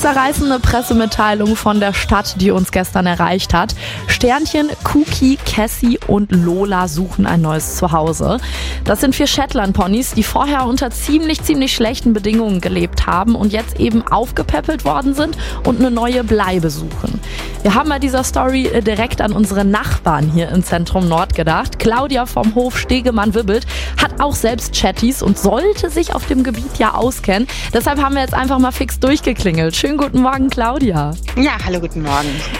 Herzzerreißende Pressemitteilung von der Stadt, die uns gestern erreicht hat. Sternchen, Cookie, Cassie und Lola suchen ein neues Zuhause. Das sind 4 Shetland-Ponys, die vorher unter ziemlich schlechten Bedingungen gelebt haben und jetzt eben aufgepäppelt worden sind und eine neue Bleibe suchen. Wir haben bei dieser Story direkt an unsere Nachbarn hier im Zentrum Nord gedacht. Claudia vom Hof Stegemann-Wibbelt hat auch selbst Chatties und sollte sich auf dem Gebiet ja auskennen. Deshalb haben wir jetzt einfach mal fix durchgeklingelt. Schönen guten Morgen, Claudia. Ja, hallo, guten Morgen.